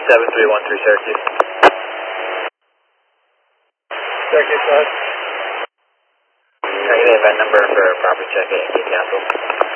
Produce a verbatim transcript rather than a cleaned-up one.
seven three one three Syracuse. Syracuse, go ahead. Can I get a event number for property check at Yankee Council?